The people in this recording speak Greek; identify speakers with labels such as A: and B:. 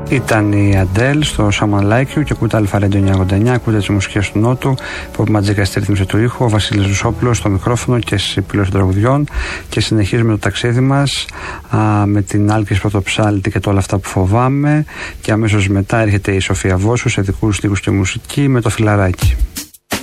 A: Ήταν η Αντέλ στο Someone Like You και ακούτε Αλφα Radio 989, ακούτε τις μουσικές του Νότου, Pop Ματζίκα στη ρύθμιση του ήχου, ο Βασίλης Ρουσόπουλος στο μικρόφωνο και στις επιλογές των τραγουδιών, και συνεχίζουμε το ταξίδι μας με την Άλκης Πρωτοψάλτη και το Όλα αυτά που φοβάμαι, και αμέσως μετά έρχεται η Σοφία Βόσου σε δικούς στίχους και μουσική με το Φιλαράκι.